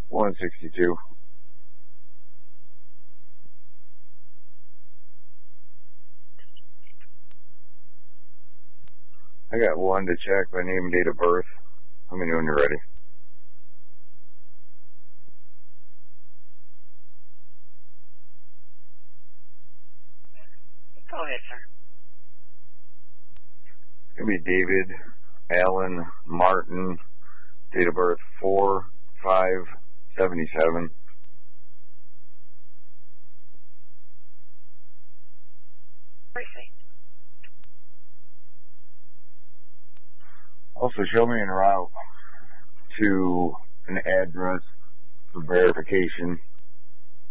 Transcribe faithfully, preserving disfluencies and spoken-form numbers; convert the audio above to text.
one sixty-two. I got one to check by name and date of birth. Let me know when you're ready. Go ahead, sir. It's going to be David Allen Martin, date of birth four five seventy-seven. Receipt. Also, show me en route to an address for verification.